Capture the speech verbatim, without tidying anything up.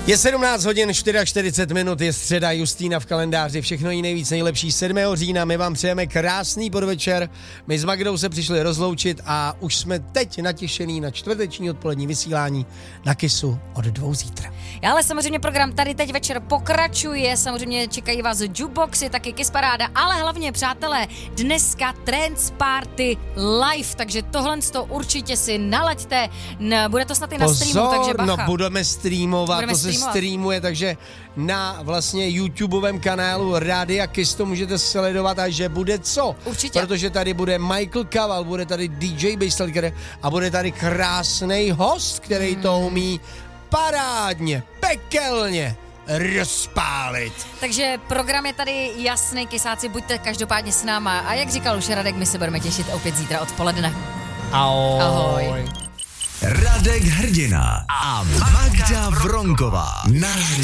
Je sedmnáct hodin čtyřicet čtyři minut, je středa, Justýna v kalendáři, všechno jí nejvíc nejlepší sedmého října, my vám přejeme krásný podvečer, my s Magdou se přišli rozloučit a už jsme teď natěšený na čtvrteční odpolední vysílání na Kissu od dvou zítra. Ale samozřejmě program tady teď večer pokračuje, samozřejmě čekají vás jukeboxy, taky Kiss Paráda, ale hlavně, přátelé, dneska Trance Party live, takže tohle to určitě si nalaďte, bude to snad i na Pozor, streamu, takže bacha. no budeme streamovat, budeme to se streamuje, takže na vlastně YouTubeovém kanálu Rádia Kiss to můžete sledovat a že bude co? Určitě. Protože tady bude Michael Kaval, bude tady D J Basstelker a bude tady krásný host, který hmm. to umí parádně, pekelně rozpálit. Takže program je tady jasný, kysáci, buďte každopádně s náma. A jak říkal už Radek, my se budeme těšit opět zítra odpoledne. Ahoj. Ahoj. Radek Hrdina a Magda Vronková na